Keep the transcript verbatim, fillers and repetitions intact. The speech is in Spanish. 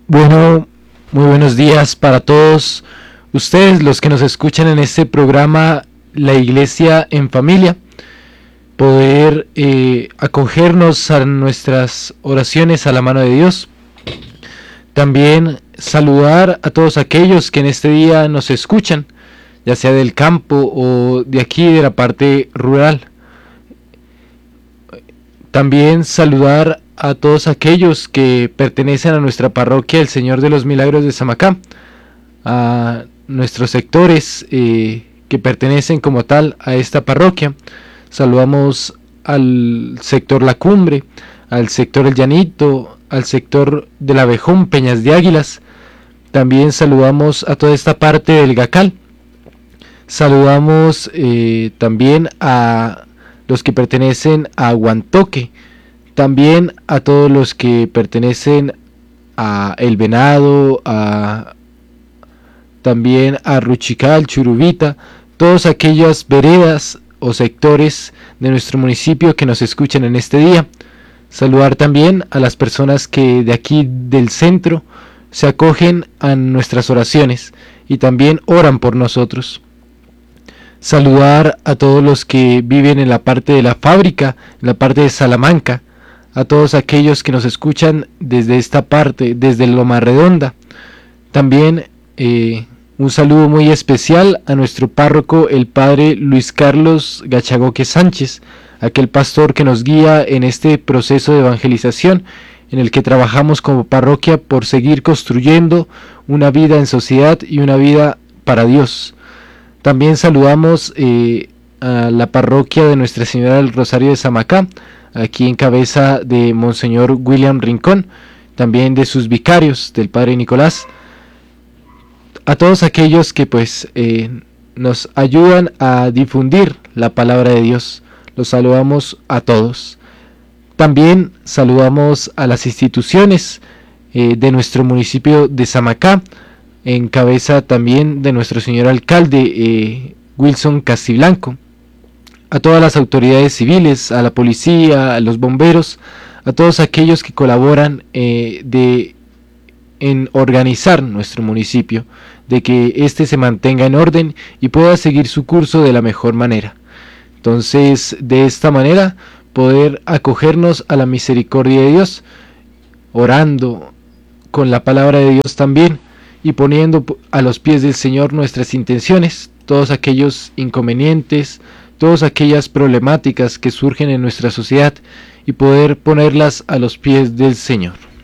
Bueno, muy buenos días para todos ustedes, los que nos escuchan en este programa La Iglesia en Familia. Poder eh, acogernos a nuestras oraciones a la mano de Dios. También saludar a todos aquellos que en este día nos escuchan, ya sea del campo o de aquí, de la parte rural. También saludar a todos aquellos que pertenecen a nuestra parroquia El Señor de los Milagros de Samacá, a nuestros sectores eh, que pertenecen como tal a esta parroquia. Saludamos al sector La Cumbre, al sector El Llanito, al sector del Abejón, Peñas de Águilas. También saludamos a toda esta parte del Gacal. Saludamos eh, también a los que pertenecen a Guantoque, también a todos los que pertenecen a El Venado, a, también a Ruchical, Churubita, todas aquellas veredas o sectores de nuestro municipio que nos escuchan en este día. Saludar también a las personas que de aquí del centro se acogen a nuestras oraciones y también oran por nosotros. Saludar a todos los que viven en la parte de la fábrica, en la parte de Salamanca, a todos aquellos que nos escuchan desde esta parte, desde Loma Redonda. También eh, un saludo muy especial a nuestro párroco, el padre Luis Carlos Gachagoque Sánchez, aquel pastor que nos guía en este proceso de evangelización, en el que trabajamos como parroquia por seguir construyendo una vida en sociedad y una vida para Dios. También saludamos eh, a la parroquia de Nuestra Señora del Rosario de Samacá, aquí en cabeza de Monseñor William Rincón, también de sus vicarios, del Padre Nicolás, a todos aquellos que pues eh, nos ayudan a difundir la palabra de Dios. Los saludamos a todos. También saludamos a las instituciones eh, de nuestro municipio de Samacá, en cabeza también de nuestro señor alcalde eh, Wilson Castiblanco, a todas las autoridades civiles, a la policía, a los bomberos, a todos aquellos que colaboran eh, de, en organizar nuestro municipio, de que éste se mantenga en orden y pueda seguir su curso de la mejor manera. Entonces, de esta manera, poder acogernos a la misericordia de Dios, orando con la palabra de Dios también, y poniendo a los pies del Señor nuestras intenciones, todos aquellos inconvenientes, todas aquellas problemáticas que surgen en nuestra sociedad, y poder ponerlas a los pies del Señor.